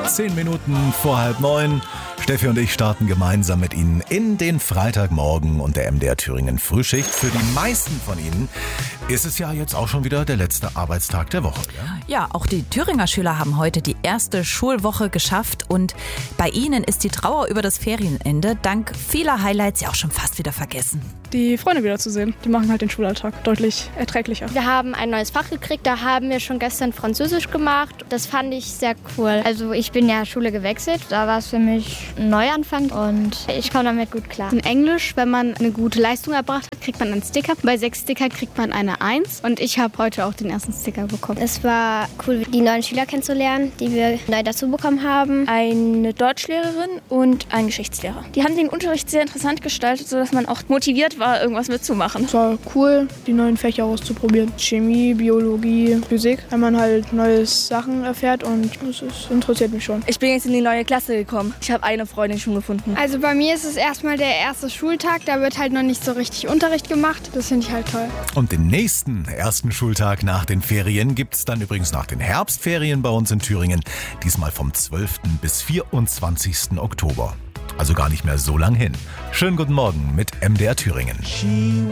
10 Minuten vor 8:30. Steffi und ich starten gemeinsam mit Ihnen in den Freitagmorgen und der MDR Thüringen Frühschicht. Für die meisten von Ihnen ist es ja jetzt auch schon wieder der letzte Arbeitstag der Woche. Ja, auch die Thüringer Schüler haben heute die erste Schulwoche geschafft und bei ihnen ist die Trauer über das Ferienende dank vieler Highlights ja auch schon fast wieder vergessen. Die Freunde wiederzusehen, die machen halt den Schulalltag deutlich erträglicher. Wir haben ein neues Fach gekriegt, da haben wir schon gestern Französisch gemacht. Das fand ich sehr cool. Also ich bin ja Schule gewechselt, da war es für mich ein Neuanfang und ich komme damit gut klar. In Englisch, wenn man eine gute Leistung erbracht hat, kriegt man einen Sticker. Bei 6 Sticker kriegt man eine 1 und ich habe heute auch den ersten Sticker bekommen. Es war cool, die neuen Schüler kennenzulernen, die wir neu dazu bekommen haben. Eine Deutschlehrerin und ein Geschichtslehrer. Die haben den Unterricht sehr interessant gestaltet, sodass man auch motiviert war, irgendwas mitzumachen. Es war cool, die neuen Fächer auszuprobieren. Chemie, Biologie, Physik, weil man halt neue Sachen erfährt und das interessiert mich schon. Ich bin jetzt in die neue Klasse gekommen. Ich habe eine Freundin schon gefunden. Also bei mir ist es erstmal der erste Schultag, da wird halt noch nicht so richtig Unterricht gemacht. Das finde ich halt toll. Und den nächsten ersten Schultag nach den Ferien gibt es dann übrigens nach den Herbstferien bei uns in Thüringen. Diesmal vom 12. bis 24. Oktober. Also gar nicht mehr so lang hin. Schönen guten Morgen mit MDR Thüringen.